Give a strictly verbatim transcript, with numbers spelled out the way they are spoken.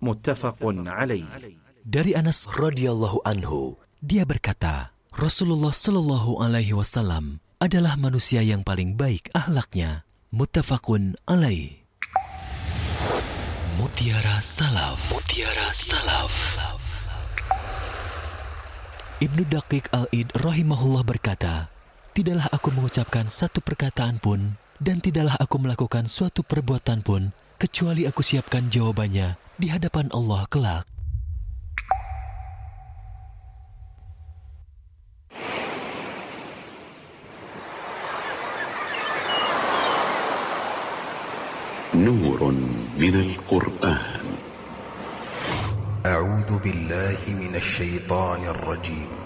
Muttafaqun alaih. Dari Anas radhiyallahu anhu, dia berkata, Rasulullah sallallahu alaihi wasallam adalah manusia yang paling baik akhlaknya. Muttafaqun alaih. Mutiara Salaf. Mutiara Salaf. Ibnu Daqiq Al-Id rahimahullah berkata, tidaklah aku mengucapkan satu perkataan pun dan tidaklah aku melakukan suatu perbuatan pun kecuali aku siapkan jawabannya di hadapan Allah kelak. Nurun minal Qur'an. A'udzu billahi minasy syaithanir rajim.